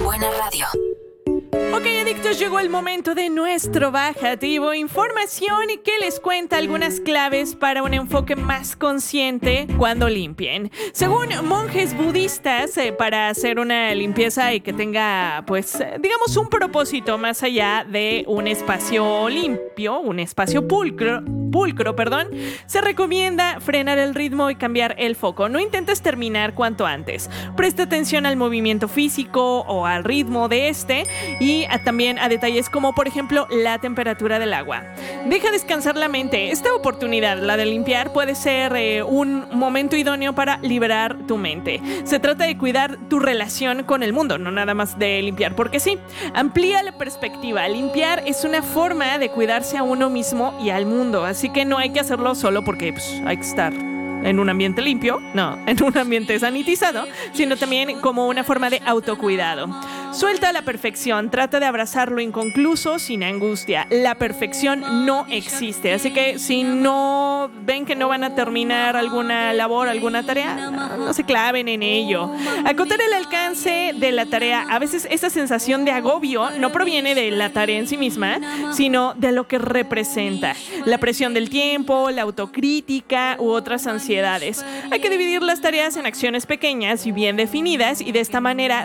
Buena radio. Ok, adictos, llegó el momento de nuestro bajativo. Información y que les cuenta algunas claves para un enfoque más consciente cuando limpien. Según monjes budistas, para hacer una limpieza y que tenga, pues, digamos, un propósito más allá de un espacio limpio, un espacio pulcro, se recomienda frenar el ritmo y cambiar el foco. No intentes terminar cuanto antes. Presta atención al movimiento físico o al ritmo de este y también a detalles como, por ejemplo, la temperatura del agua. Deja descansar la mente. Esta oportunidad, la de limpiar, puede ser un momento idóneo para liberar tu mente. Se trata de cuidar tu relación con el mundo, no nada más de limpiar, porque sí, amplía la perspectiva. Limpiar es una forma de cuidarse a uno mismo y al mundo, así que no hay que hacerlo solo porque hay que estar en un ambiente limpio, no, en un ambiente sanitizado, sino también como una forma de autocuidado. Suelta la perfección, trata de abrazar lo inconcluso sin angustia. La perfección no existe, así que si no ven que no van a terminar alguna labor, alguna tarea, no se claven en ello. Acotar el alcance de la tarea. A veces esa sensación de agobio no proviene de la tarea en sí misma, sino de lo que representa. La presión del tiempo, la autocrítica u otras ansiedades. Hay que dividir las tareas en acciones pequeñas y bien definidas y de esta manera